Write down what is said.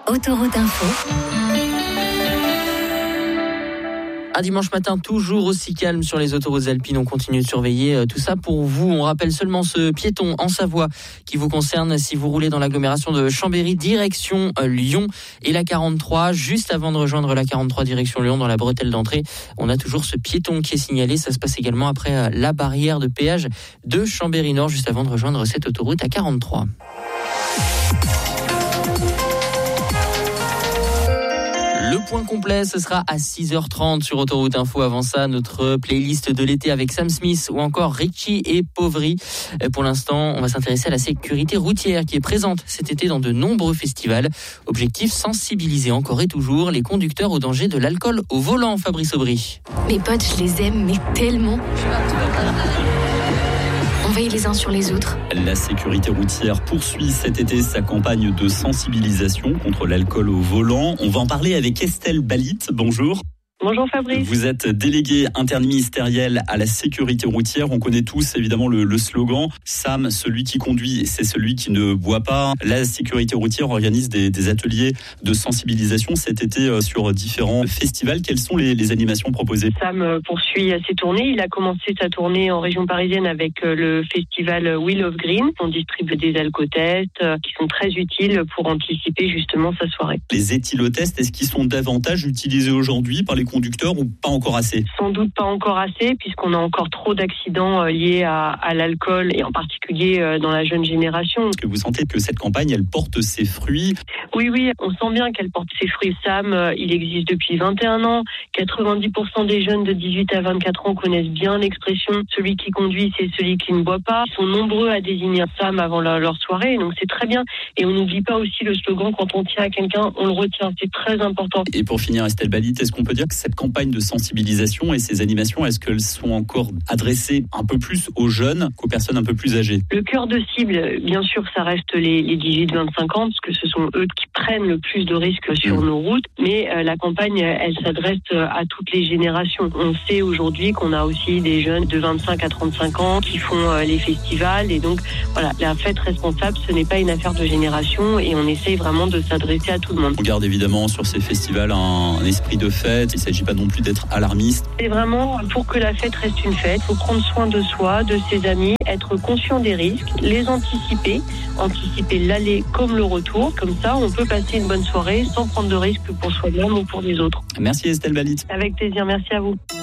Autoroute Info. Un dimanche matin toujours aussi calme sur les autoroutes alpines. On continue de surveiller tout ça pour vous. On rappelle seulement ce piéton en Savoie qui vous concerne si vous roulez dans l'agglomération de Chambéry direction Lyon et la 43 juste avant de rejoindre la 43 direction Lyon dans la bretelle d'entrée. On a toujours ce piéton qui est signalé. Ça se passe également après la barrière de péage de Chambéry Nord juste avant de rejoindre cette autoroute à 43. Le point complet, ce sera à 6h30 sur Autoroute Info. Avant ça, notre playlist de l'été avec Sam Smith ou encore Richie et Povri. Pour l'instant, on va s'intéresser à la sécurité routière qui est présente cet été dans de nombreux festivals. Objectif, sensibiliser encore et toujours les conducteurs au danger de l'alcool au volant, Fabrice Aubry. Mes potes, je les aime, mais tellement. On veille les uns sur les autres. La sécurité routière poursuit cet été sa campagne de sensibilisation contre l'alcool au volant. On va en parler avec Estelle Balit. Bonjour. Bonjour Fabrice. Vous êtes déléguée interministérielle à la sécurité routière. On connaît tous évidemment le slogan « Sam, celui qui conduit, c'est celui qui ne boit pas ». La sécurité routière organise des ateliers de sensibilisation cet été sur différents festivals. Quelles sont les animations proposées ? Sam poursuit ses tournées. Il a commencé sa tournée en région parisienne avec le festival Wheel of Green. On distribue des alcotests qui sont très utiles pour anticiper justement sa soirée. Les éthylotests, est-ce qu'ils sont davantage utilisés aujourd'hui par les conducteurs ou pas encore assez ? Sans doute pas encore assez, puisqu'on a encore trop d'accidents liés à l'alcool et en particulier dans la jeune génération. Est-ce que vous sentez que cette campagne, elle porte ses fruits ? Oui, on sent bien qu'elle porte ses fruits. Sam, il existe depuis 21 ans. 90% des jeunes de 18 à 24 ans connaissent bien l'expression « celui qui conduit, c'est celui qui ne boit pas ». Ils sont nombreux à désigner Sam avant leur soirée, donc c'est très bien. Et on n'oublie pas aussi le slogan « quand on tient à quelqu'un, on le retient ». C'est très important. Et pour finir, Estelle Balit, est-ce qu'on peut dire que cette campagne de sensibilisation et ces animations, est-ce qu'elles sont encore adressées un peu plus aux jeunes qu'aux personnes un peu plus âgées ? Le cœur de cible, bien sûr, ça reste les 18-25 ans, parce que ce sont eux qui prennent le plus de risques sur nos routes. Mais la campagne, elle s'adresse à toutes les générations. On sait aujourd'hui qu'on a aussi des jeunes de 25 à 35 ans qui font les festivals. Et donc, voilà, la fête responsable, ce n'est pas une affaire de génération et on essaye vraiment de s'adresser à tout le monde. On garde évidemment sur ces festivals un esprit de fête. Il ne s'agit pas non plus d'être alarmiste. C'est vraiment pour que la fête reste une fête. Il faut prendre soin de soi, de ses amis, être conscient des risques, les anticiper l'aller comme le retour. Comme ça, on peut passer une bonne soirée sans prendre de risques pour soi-même ou pour les autres. Merci Estelle Balit. Avec plaisir, merci à vous.